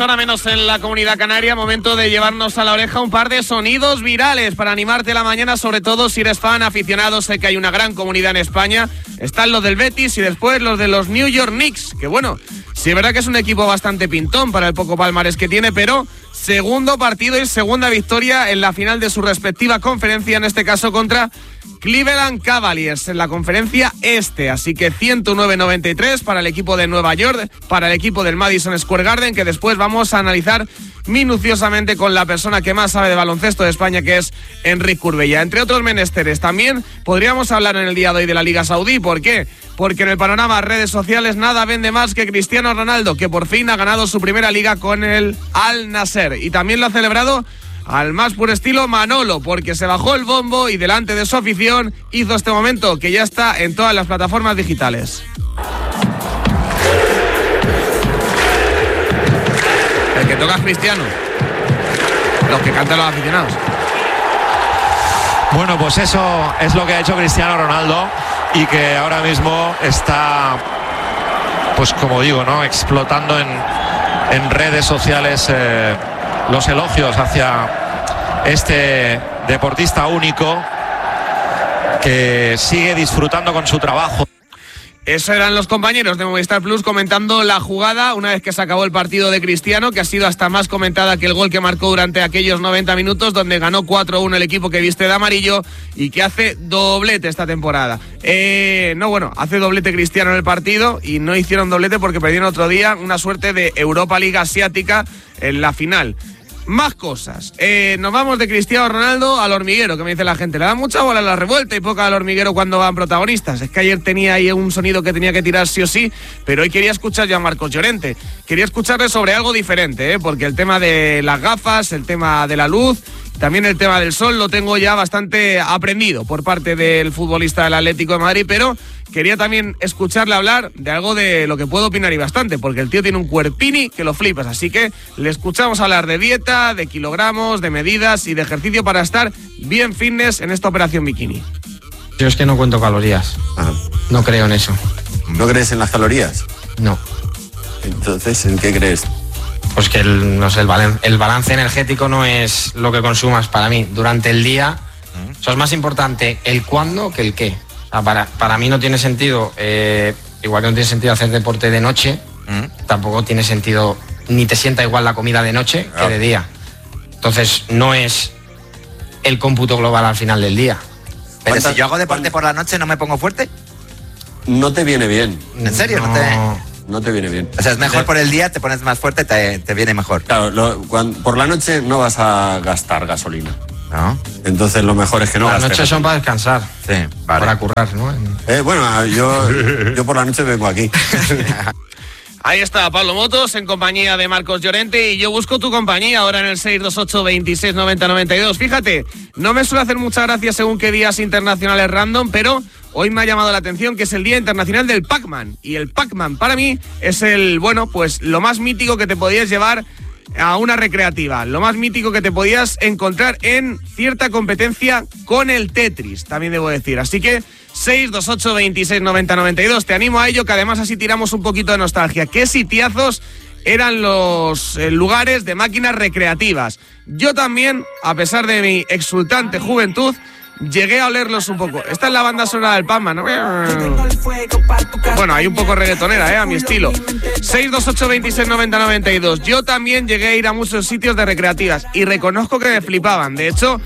Ahora menos en la Comunidad Canaria, momento de llevarnos a la oreja un par de sonidos virales para animarte la mañana, sobre todo si eres fan, aficionado. Sé que hay una gran comunidad en España. Están los del Betis y después los de los New York Knicks, que bueno, sí es verdad que es un equipo bastante pintón para el poco palmarés que tiene, pero segundo partido y segunda victoria en la final de su respectiva conferencia, en este caso contra Cleveland Cavaliers en la conferencia este. Así que 109-93 para el equipo de Nueva York, para el equipo del Madison Square Garden, que después vamos a analizar minuciosamente con la persona que más sabe de baloncesto de España, que es Enric Curbella. Entre otros menesteres, también podríamos hablar en el día de hoy de la Liga Saudí. ¿Por qué? Porque en el panorama redes sociales nada vende más que Cristiano Ronaldo, que por fin ha ganado su primera liga con el Al Nassr. Y también lo ha celebrado al más puro estilo Manolo, porque se bajó el bombo y delante de su afición hizo este momento que ya está en todas las plataformas digitales. El que toca es Cristiano, los que cantan los aficionados. Bueno, pues eso es lo que ha hecho Cristiano Ronaldo y que ahora mismo está, pues como digo, ¿no?, explotando en redes sociales los elogios hacia este deportista único que sigue disfrutando con su trabajo. Eso eran los compañeros de Movistar Plus comentando la jugada una vez que se acabó el partido de Cristiano, que ha sido hasta más comentada que el gol que marcó durante aquellos 90 minutos, donde ganó 4-1 el equipo que viste de amarillo y que hace doblete esta temporada. Hace doblete Cristiano en el partido y no hicieron doblete porque perdieron otro día una suerte de Europa League asiática en la final. Más cosas. Nos vamos de Cristiano Ronaldo al hormiguero, que me dice la gente. Le da mucha bola a la revuelta y poca al hormiguero cuando van protagonistas. Es que ayer tenía ahí un sonido que tenía que tirar sí o sí, pero hoy quería escuchar yo a Marcos Llorente. Quería escucharle sobre algo diferente, porque el tema de las gafas, el tema de la luz, también el tema del sol lo tengo ya bastante aprendido por parte del futbolista del Atlético de Madrid, pero quería también escucharle hablar de algo de lo que puedo opinar y bastante, porque el tío tiene un cuerpini que lo flipas, así que le escuchamos hablar de dieta, de kilogramos, de medidas y de ejercicio para estar bien fitness en esta operación bikini. Yo es que no cuento calorías. No creo en eso. ¿No crees en las calorías? No. Entonces, ¿en qué crees? Pues que el balance energético no es lo que consumas para mí durante el día. O sea, es más importante el cuándo que el qué. O sea, para mí no tiene sentido, igual que no tiene sentido hacer deporte de noche, tampoco tiene sentido, ni te sienta igual la comida de noche que de día. Entonces, no es el cómputo global al final del día. Pero si yo hago deporte por la noche, ¿no me pongo fuerte? No te viene bien. ¿En serio? No te viene bien. O sea, es mejor por el día, te pones más fuerte, te viene mejor. Claro, por la noche no vas a gastar gasolina. ¿No? Entonces lo mejor es que no gastes. Las noches son para descansar. Sí, vale. Para currar, ¿no? Yo por la noche vengo aquí. Ahí está Pablo Motos en compañía de Marcos Llorente y yo busco tu compañía ahora en el 628 26 90 92. Fíjate, no me suele hacer mucha gracia según qué días internacionales random, pero hoy me ha llamado la atención que es el Día Internacional del Pac-Man. Y el Pac-Man para mí es lo más mítico que te podías llevar a una recreativa, lo más mítico que te podías encontrar en cierta competencia con el Tetris, también debo decir. Así que 628 26 90 92, te animo a ello, que además así tiramos un poquito de nostalgia. ¿Qué sitiazos eran los lugares de máquinas recreativas? Yo también, a pesar de mi exultante juventud, llegué a olerlos un poco. Esta es la banda sonora del Pac-Man, ¿no? Bueno, hay un poco reggaetonera, a mi estilo. 628 26 90 92. Yo también llegué a ir a muchos sitios de recreativas y reconozco que me flipaban. De hecho,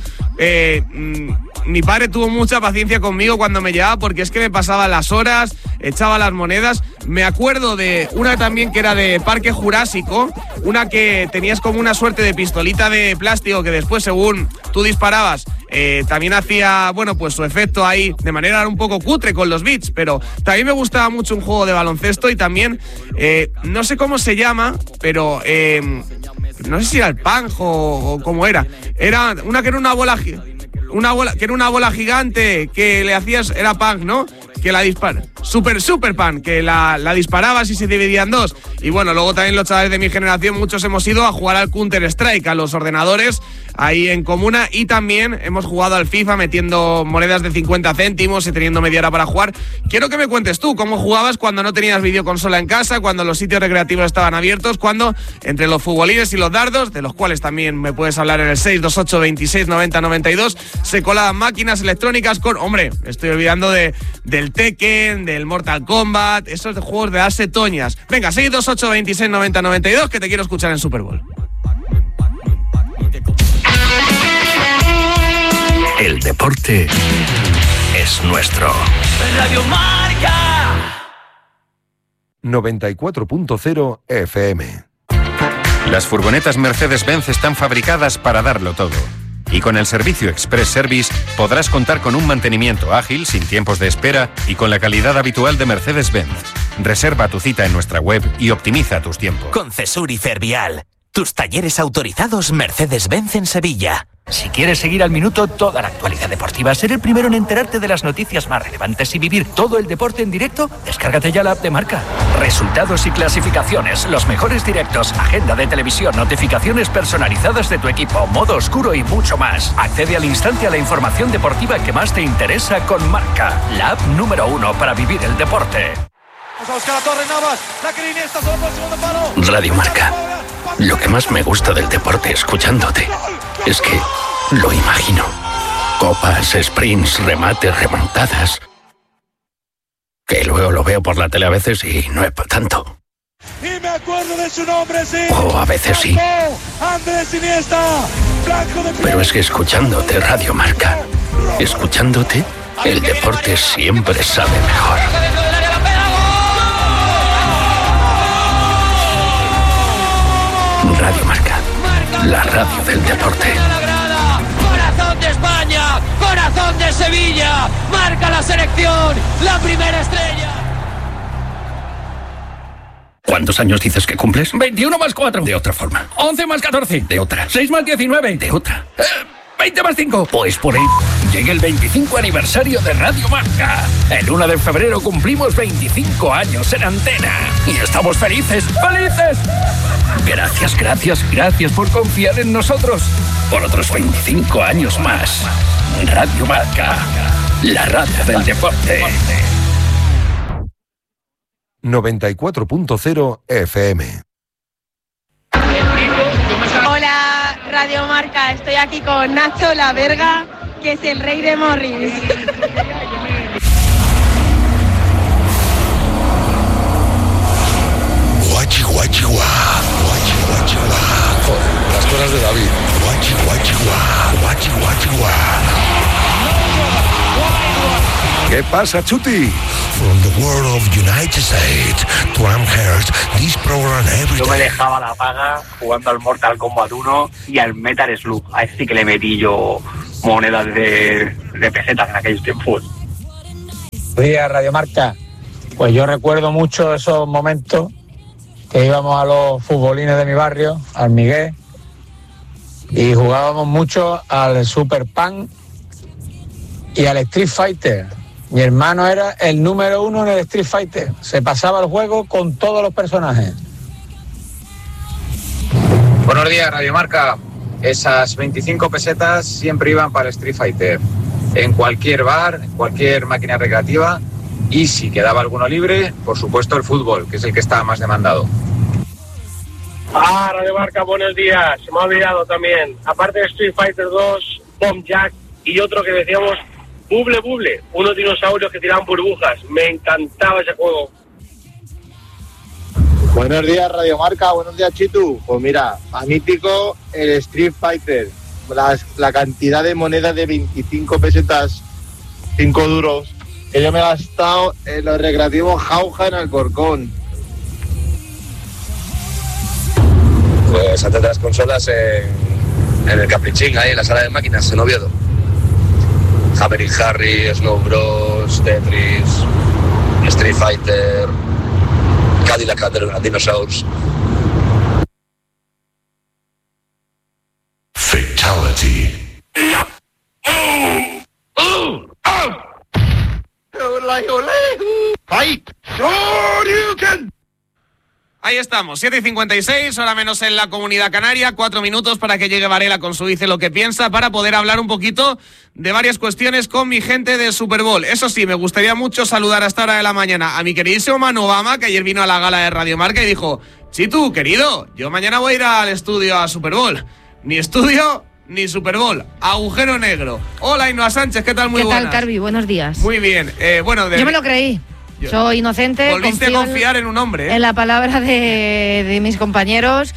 mi padre tuvo mucha paciencia conmigo cuando me llevaba, porque es que me pasaba las horas, echaba las monedas. Me acuerdo de una también que era de Parque Jurásico, una que tenías como una suerte de pistolita de plástico que después, según tú disparabas, también hacía, pues su efecto ahí de manera un poco cutre con los bits, pero también me gustaba mucho un juego de baloncesto y también, no sé cómo se llama, pero no sé si era el Pang o cómo era. Era una que era una bola que era una bola gigante que le hacías, era Pang, ¿no? que la dispara. Super Pan, que la disparabas y se dividía en dos. Y bueno, luego también los chavales de mi generación, muchos hemos ido a jugar al Counter-Strike, a los ordenadores, ahí en comuna, y también hemos jugado al FIFA metiendo monedas de 50 céntimos y teniendo media hora para jugar. Quiero que me cuentes tú cómo jugabas cuando no tenías videoconsola en casa, cuando los sitios recreativos estaban abiertos, cuando entre los futbolines y los dardos, de los cuales también me puedes hablar en el 628 26 90 92, se colaban máquinas electrónicas con, hombre, estoy olvidando del Tekken, del Mortal Kombat, esos de juegos de darse toñas. Venga, 628 26 90 92, que te quiero escuchar en Super Bowl. El deporte es nuestro. Radio Marca 94.0 FM. Las furgonetas Mercedes-Benz están fabricadas para darlo todo. Y con el servicio Express Service podrás contar con un mantenimiento ágil, sin tiempos de espera y con la calidad habitual de Mercedes-Benz. Reserva tu cita en nuestra web y optimiza tus tiempos. Con Cesur y Fervial, tus talleres autorizados Mercedes-Benz en Sevilla. Si quieres seguir al minuto toda la actualidad deportiva, ser el primero en enterarte de las noticias más relevantes y vivir todo el deporte en directo, descárgate ya la app de Marca. Resultados y clasificaciones, los mejores directos, agenda de televisión, notificaciones personalizadas de tu equipo, modo oscuro y mucho más. Accede al instante a la información deportiva que más te interesa con Marca, la app número 1 para vivir el deporte. Vamos a buscar a Torre Navas, la que Iniesta solo por el segundo palo. Radio Marca. Lo que más me gusta del deporte escuchándote es que lo imagino. Copas, sprints, remates, remontadas. Que luego lo veo por la tele a veces y no es para tanto. Y me acuerdo de su nombre, sí. O a veces sí. Andrés Iniesta, blanco de piel. Pero es que escuchándote Radio Marca, escuchándote, el deporte siempre sabe mejor. Radio Marca, la radio del deporte. Corazón de España, corazón de Sevilla, marca la selección, la primera estrella. ¿Cuántos años dices que cumples? 21 más 4. De otra forma. 11 más 14. De otra. 6 más 19. De otra. 20 más 5. Pues por ahí. Llega el 25 aniversario de Radio Marca. El 1 de febrero cumplimos 25 años en antena. Y estamos felices, ¡felices! Gracias por confiar en nosotros. Por otros 25 años más. Radio Marca, la radio del deporte. 94.0 FM. Hola, Radio Marca. Estoy aquí con Nacho La Verga, que es el rey de Morris. Guachi, guachi, guá. Guachi, guachi, guá. Joder, las cosas de David. Guachi, guachi, guá. Guachi, guachi, guá. ¿Qué pasa, Chuti? From the world of United States to Amherst, this program every Yo me dejaba la paga jugando al Mortal Kombat 1 y al Metal Slug. A ese sí que le metí yo monedas de pesetas en aquellos tiempos. Buenos días, Radio Marca. Pues yo recuerdo mucho esos momentos que íbamos a los futbolines de mi barrio, al Miguel, y jugábamos mucho al Super Pan y al Street Fighter. Mi hermano era el número 1 en el Street Fighter. Se pasaba el juego con todos los personajes. Buenos días, Radio Marca. Esas 25 pesetas siempre iban para el Street Fighter. En cualquier bar, en cualquier máquina recreativa. Y si quedaba alguno libre, por supuesto el fútbol, que es el que estaba más demandado. Radio Marca, buenos días. Se me ha olvidado también. Aparte de Street Fighter 2, Bomb Jack y otro que decíamos Bubble Bubble, unos dinosaurios que tiraban burbujas. Me encantaba ese juego. Buenos días, Radio Marca. Buenos días, Chitu. Pues mira, magnífico el Street Fighter. La cantidad de monedas de 25 pesetas, 5 duros, que yo me he gastado en los recreativos Jauja en Alcorcón. Pues antes de las consolas en el Caprichín, ahí en la sala de máquinas, en Oviedo. Hammer & Harry, Snow Bros, Tetris, Street Fighter, Cadillac and Dinosaurs. Fatality. ¡Olé! Shoryuken. Ahí estamos, 7:56, hora menos en la Comunidad Canaria, 4 minutos para que llegue Varela con su Dice lo que piensa, para poder hablar un poquito de varias cuestiones con mi gente del Super Bowl. Eso sí, me gustaría mucho saludar a esta hora de la mañana a mi queridísimo Manu Obama, que ayer vino a la gala de Radio Marca y dijo: Chitu, querido, yo mañana voy a ir al estudio a Super Bowl. Ni estudio ni Super Bowl, agujero negro. Hola, Ainhoa Sánchez, ¿qué tal? Muy buenas. ¿Qué tal, Carvi? Buenos días. Muy bien, yo me lo creí. Soy inocente. Volviste a confiar en un hombre, ¿eh? En la palabra de mis compañeros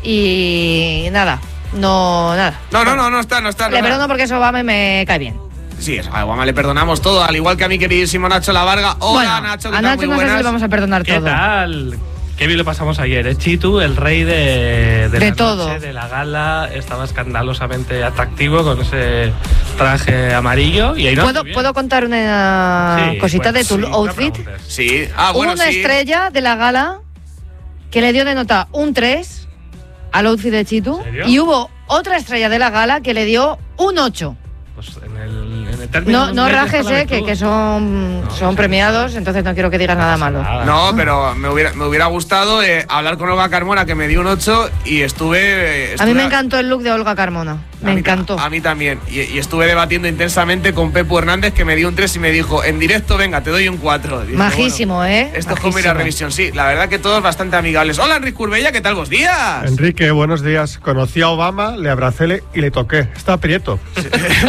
y nada. No está. Le perdono porque es Obama y me cae bien. Sí, a Obama le perdonamos todo, al igual que a mi queridísimo Nacho La Varga. Hola, bueno, Nacho, ¿qué a tal? Nacho Muy no sé buenas. si le vamos a perdonar todo. ¿Qué tal? Qué bien lo pasamos ayer, Chitu, el rey de la todo. Noche, de la gala, estaba escandalosamente atractivo con ese traje amarillo. Y ahí ¿Puedo contar una cosita de tu outfit? Sí. Hubo una estrella de la gala que le dio de nota un 3 al outfit de Chitu. Y hubo otra estrella de la gala que le dio un 8. Pues en el término no rajes, que son premiados, entonces no quiero que digas nada malo. No, pero me hubiera gustado hablar con Olga Carmona, que me dio un 8, y estuve... A mí me encantó el look de Olga Carmona, me encantó. A mí también, y estuve debatiendo intensamente con Pepu Hernández, que me dio un 3 y me dijo: en directo, venga, te doy un 4. Dije, majísimo, bueno, ¿eh? Esto es como ir a revisión, sí, la verdad que todos bastante amigables. Hola, Enrique Curbella, ¿qué tal? Buenos días. Enrique, buenos días. Conocí a Obama, le abracé y le toqué. Está prieto. Sí.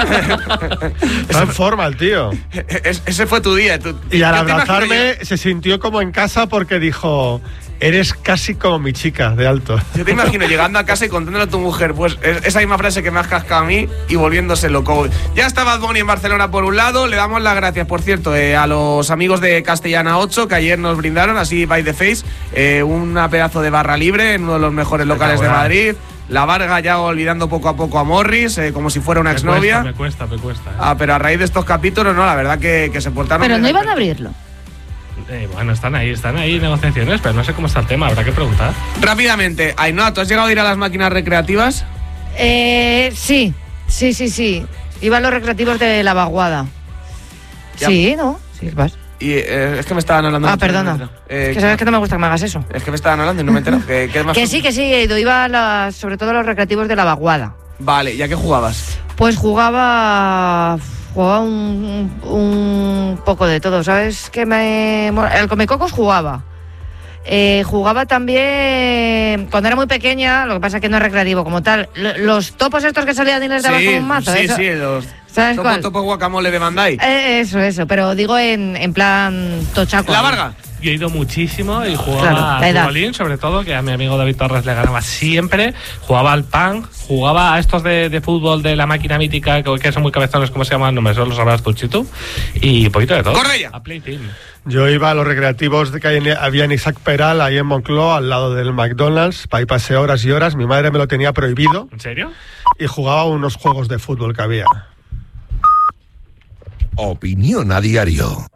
Está en forma el tío. Ese fue tu día. Y al abrazarme se sintió como en casa porque dijo: eres casi como mi chica de alto. Yo te imagino llegando a casa y contándole a tu mujer, pues esa misma frase que me has cascado a mí, y volviéndose loco. Ya está Bad Bunny en Barcelona por un lado, le damos las gracias, por cierto, a los amigos de Castellana 8 que ayer nos brindaron, así by the face, una pedazo de barra libre en uno de los mejores locales de Madrid. La Varga ya olvidando poco a poco a Morris, como si fuera una exnovia. Me cuesta. Pero a raíz de estos capítulos, no, la verdad que se portaron... Pero no iban a abrirlo. Bueno, están ahí negociaciones, pero no sé cómo está el tema, habrá que preguntar. Rápidamente, Ainhoa, ¿tú has llegado a ir a las máquinas recreativas? Sí. Iba a los recreativos de la Vaguada. Ya. Sí, ¿no? Sí, vas. Y es que me estaban hablando... perdona. Es que sabes que no me gusta que me hagas eso. Es que me estaban hablando y no me he enterado. Que sí, he ido. Iba sobre todo a los recreativos de la Vaguada. Vale, ¿y a qué jugabas? Pues jugaba un poco de todo, ¿sabes? El Comecocos jugaba. Jugaba también cuando era muy pequeña, lo que pasa es que no es recreativo como tal. Los topos estos que salían y les dabas con un mazo. Sí, los topo guacamole de Bandai. Eso, pero digo en plan tochaco. La Varga. Yo he ido muchísimo y jugaba al futbolín, sobre todo, que a mi amigo David Torres le ganaba siempre. Jugaba al punk, jugaba a estos de fútbol de la máquina mítica, que son muy cabezones, ¿cómo se llaman? No me sé, los sabrás tú, Chitu. Y un poquito de todo. ¡Correia! A Play Team. Yo iba a los recreativos que había en Isaac Peral, ahí en Moncloa, al lado del McDonald's. Ahí pasé horas y horas. Mi madre me lo tenía prohibido. ¿En serio? Y jugaba unos juegos de fútbol que había. Opinión a diario.